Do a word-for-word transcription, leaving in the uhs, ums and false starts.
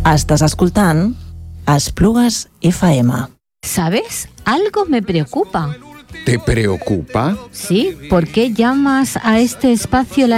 Estàs escoltant Esplugues F M. ¿Sabes? Algo me preocupa. ¿Te preocupa? Sí, ¿por qué llamas a este espacio la